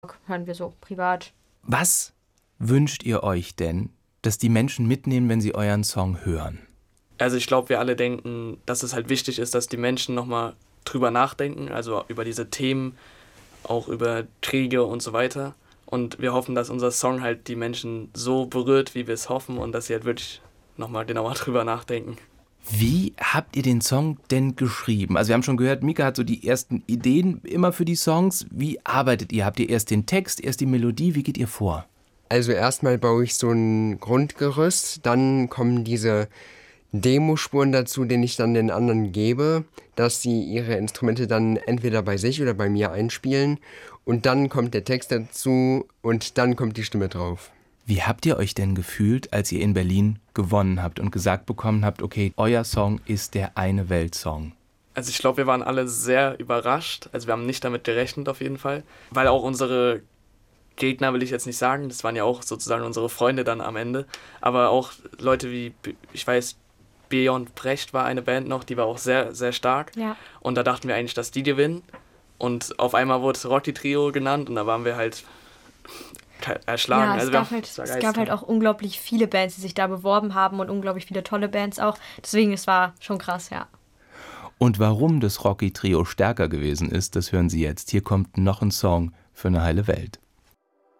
hören wir so privat. Was wünscht ihr euch denn, dass die Menschen mitnehmen, wenn sie euren Song hören? Also ich glaube, wir alle denken, dass es halt wichtig ist, dass die Menschen nochmal drüber nachdenken, also über diese Themen, auch über Kriege und so weiter. Und wir hoffen, dass unser Song halt die Menschen so berührt, wie wir es hoffen und dass sie halt wirklich nochmal genauer drüber nachdenken. Wie habt ihr den Song denn geschrieben? Also wir haben schon gehört, Mika hat so die ersten Ideen immer für die Songs. Wie arbeitet ihr? Habt ihr erst den Text, erst die Melodie? Wie geht ihr vor? Also erstmal baue ich so ein Grundgerüst, dann kommen diese Demospuren dazu, den ich dann den anderen gebe, dass sie ihre Instrumente dann entweder bei sich oder bei mir einspielen und dann kommt der Text dazu und dann kommt die Stimme drauf. Wie habt ihr euch denn gefühlt, als ihr in Berlin gewonnen habt und gesagt bekommen habt, okay, euer Song ist der eine Welt-Song? Also ich glaube, wir waren alle sehr überrascht, also wir haben nicht damit gerechnet auf jeden Fall, weil auch unsere Gegner, will ich jetzt nicht sagen, das waren ja auch sozusagen unsere Freunde dann am Ende, aber auch Leute wie, ich weiß, Beyond Brecht war eine Band noch, die war auch sehr, sehr stark. Ja. Und da dachten wir eigentlich, dass die gewinnen. Und auf einmal wurde Rocky Trio genannt und da waren wir halt erschlagen. Ja, es gab halt auch unglaublich viele Bands, die sich da beworben haben und unglaublich viele tolle Bands auch. Deswegen, es war schon krass, ja. Und warum das Rocky Trio stärker gewesen ist, das hören Sie jetzt. Hier kommt noch ein Song für eine heile Welt.